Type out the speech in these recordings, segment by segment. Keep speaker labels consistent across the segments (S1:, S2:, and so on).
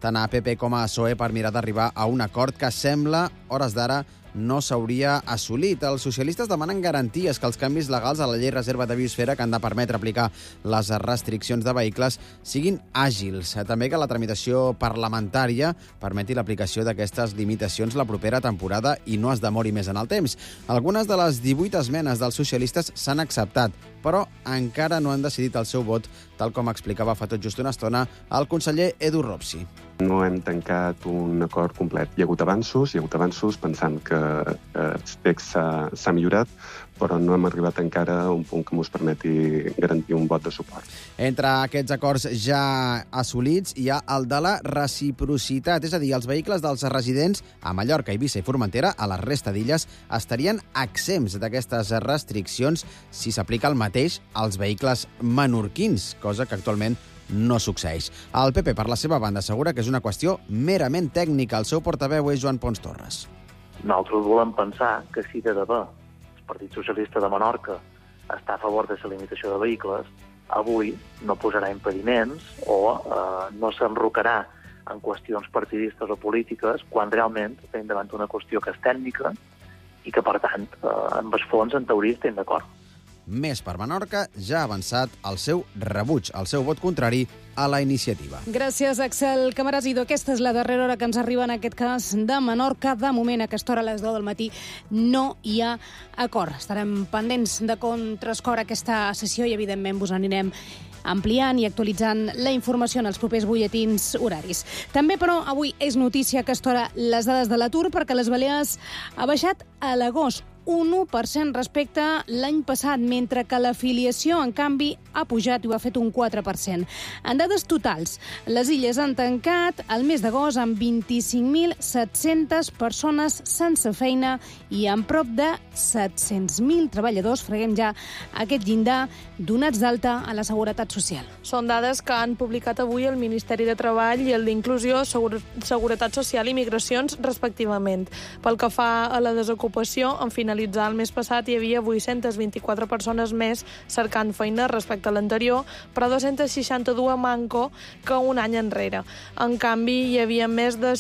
S1: tant a PP com a PSOE per mirar d'arribar a un acord que sembla, hores d'ara, no s'hauria assolit. Els socialistes demanen garanties que els canvis legals a la llei reserva de biosfera que han de permetre aplicar les restriccions de vehicles siguin àgils. També que la tramitació parlamentària permeti l'aplicació d'aquestes limitacions la propera temporada i no es demori més en el temps. Algunes de les 18 esmenes dels socialistes s'han acceptat, però encara no han decidit el seu vot, tal com explicava fa tot just una estona el conseller Edu Ropsi.
S2: No hem tancat un acord complet. Hi ha hagut avanços pensant que el text s'ha millorat, però no hem arribat encara a un punt que ens permeti garantir un vot de suport.
S1: Entre aquests acords ja assolits hi ha el de la reciprocitat, és a dir, els vehicles dels residents a Mallorca, Eivissa i Formentera, a la resta d'illes, estarien exempts d'aquestes restriccions si s'aplica el mateix als vehicles menorquins, cosa que actualment no succeeix. El PP, per la seva banda, assegura que és una qüestió merament tècnica. El seu portaveu és Joan Pons Torres.
S3: Nosaltres volem pensar que si de debò el Partit Socialista de Menorca està a favor de la limitació de vehicles, avui no posarà impediments o no s'enrocarà en qüestions partidistes o polítiques quan realment estem davant d'una qüestió que és tècnica i que, per tant, amb el fons, en teoria, estem d'acord.
S1: Més per Menorca ja ha avançat el seu rebuig, el seu vot contrari a la iniciativa.
S4: Gràcies, Axel Camarasido. Aquesta és la darrera hora que ens arriba en aquest cas de Menorca. De moment, a aquesta hora, a les 10 del matí, no hi ha acord. Estarem pendents de com transcorre aquesta sessió i, evidentment, vos anirem ampliant i actualitzant la informació en els propers butlletins horaris. També, però, avui és notícia a aquesta hora les dades de l'atur, perquè les Balears ha baixat a l'agost un 1% respecte l'any passat, mentre que l'afiliació, en canvi, ha pujat i ho ha fet un 4%. En dades totals, les illes han tancat el mes d'agost amb 25.700 persones sense feina i amb prop de 700.000 treballadors, freguem ja aquest llindar, donats d'alta a la Seguretat Social.
S5: Són dades que han publicat avui el Ministeri de Treball i el d'Inclusió, Seguretat Social i Migracions, respectivament. Pel que fa a la desocupació, en finalitzar el mes passat hi havia 824 persones més cercant feina respecte a l'anterior, però 262 manco que un any enrere. En canvi, hi havia més de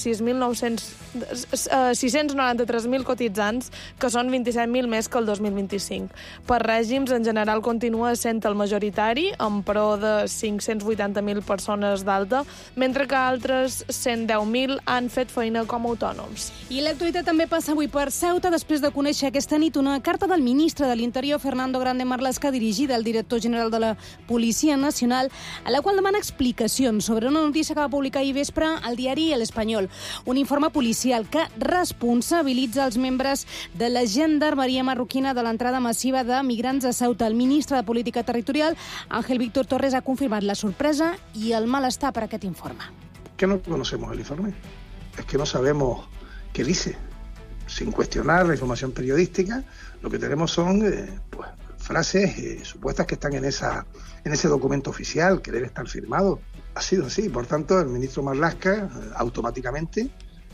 S5: 693.000 cotitzants, que són 27.000 més que el 2025. Per règims, en general, continua sent el majoritari, amb pro de 580.000 persones d'alta, mentre que altres 110.000 han fet feina com a autònoms.
S4: I l'actualitat també passa avui per Ceuta, després de conèixer aquesta nit una carta del ministre de l'Interior, Fernando Grande Marlaska, dirigida al director general de la Policia Nacional, a la qual demana explicacions sobre una notícia que va publicar ahir vespre al diari El Espanyol. Un informe policial que responsabilitza els membres de la gendarmeria marroquina de l'entrada massiva de migrants a Ceuta. El ministre de Política Territorial, Ángel Víctor Torres, ha confirmat la sorpresa i el malestar per aquest informe.
S6: Que no conocemos el informe. Es que no sabemos qué dice. Sin cuestionar la información periodística, lo que tenemos son frases supuestas que están en ese documento oficial que debe estar firmado. Ha sido así, por tanto, el ministro Marlaska automáticamente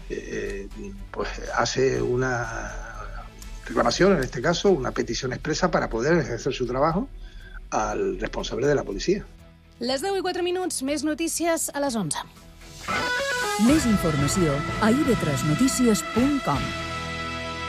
S6: hace una reclamación, en este caso, una petición expresa para poder ejercer su trabajo al responsable de la policía.
S4: Les 10:04, més notícies a les 11.
S7: Més informació a ib3notícies.com.